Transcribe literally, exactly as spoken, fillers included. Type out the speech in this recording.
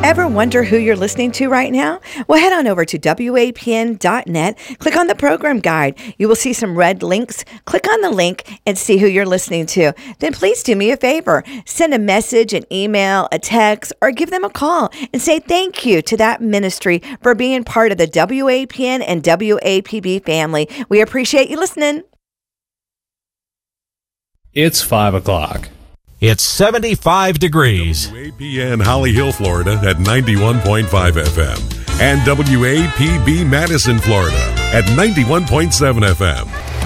Ever wonder who you're listening to right now? Well, head on over to W A P N dot net, click on the program guide. You will see some red links. Click on the link and see who you're listening to. Then please do me a favor. Send a message, an email, a text, or give them a call and say thank you to that ministry for being part of the W A P N and W A P B family. We appreciate you listening. It's five o'clock. It's seventy-five degrees. W A P N Holly Hill, Florida at ninety-one point five F M and W A P B Madison, Florida at ninety-one point seven F M.